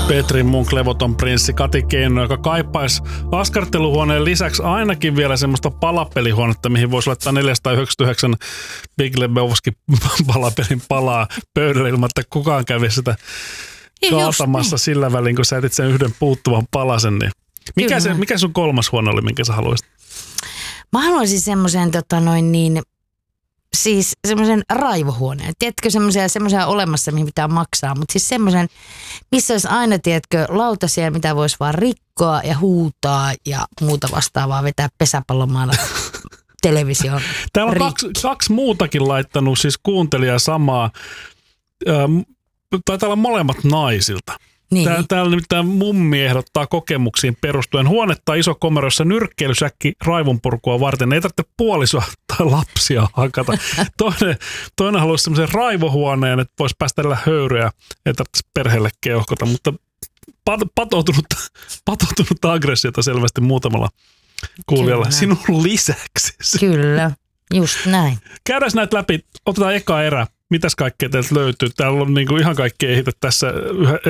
Petrin Munk, Levoton prinssi, Kati Keino, joka kaipaisi askarteluhuoneen lisäksi ainakin vielä semmoista palapelihuonetta, mihin voisi laittaa 499 Big Lebowski palapelin palaa pöydälle ilman, että kukaan kävi sitä kaatamassa sillä välin, kun sä etit sen yhden puuttuvan palasen. Niin. Mikä sun kolmas huone oli, minkä sä haluaisit? Mä haluaisin semmoisen siis semmoisen raivohuoneen. Tiedätkö, semmoisia olemassa, mihin pitää maksaa, mutta siis semmoisen, missä olisi aina, tiedätkö, lautasia, mitä voisi vaan rikkoa ja huutaa ja muuta vastaavaa, vetää pesäpallomaana televisioon. Täällä on kaksi muutakin laittanut, siis kuuntelijaa samaa. Taitaa olla molemmat naisilta. Niin. Täällä nimittäin mummi ehdottaa kokemuksiin perustuen huonetta isokomerossa nyrkkeilysäkki raivonpurkua varten. Ei tarvitse puolisoa tai lapsia hakata. Toinen haluaisi semmoisen raivohuoneen, että voisi päästellä höyryä. Ei tarvitse perheelle keuhkota, mutta patoutunut aggressiota selvästi muutamalla kuulijalla sinun lisäksi. Kyllä, just näin. Käydään näitä läpi. Otetaan eka erä. Mitäs kaikkea teiltä löytyy? Täällä on niinku ihan kaikkea ehitä tässä